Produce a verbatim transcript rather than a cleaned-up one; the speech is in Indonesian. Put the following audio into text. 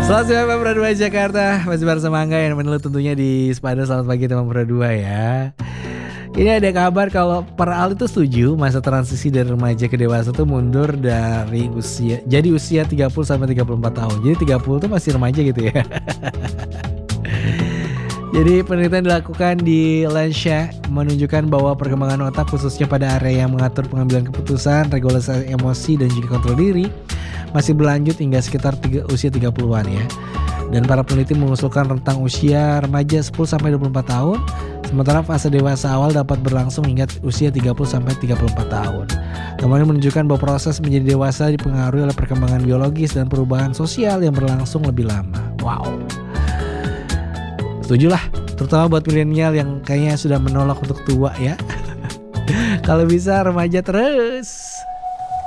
Selamat siang Teman Pro dua Jakarta. Masih bersama Angga yang menelut tentunya di Sepada. Selamat pagi Teman Pro dua ya. Ini ada kabar kalau para ahli itu setuju masa transisi dari remaja ke dewasa itu mundur dari usia, jadi usia tiga puluh sampai tiga puluh empat tahun. Jadi tiga puluh itu masih remaja gitu ya. Jadi penelitian dilakukan di Lancet menunjukkan bahwa perkembangan otak khususnya pada area yang mengatur pengambilan keputusan, regulasi emosi dan juga kontrol diri masih berlanjut hingga sekitar tiga, usia tiga puluhan ya. Dan para peneliti mengusulkan rentang usia remaja sepuluh sampai dua puluh empat tahun, sementara fase dewasa awal dapat berlangsung hingga usia tiga puluh sampai tiga puluh empat tahun. Kemudian menunjukkan bahwa proses menjadi dewasa dipengaruhi oleh perkembangan biologis dan perubahan sosial yang berlangsung lebih lama. Wow. Setuju lah, terutama buat milenial yang kayaknya sudah menolak untuk tua ya. Kalau bisa remaja terus.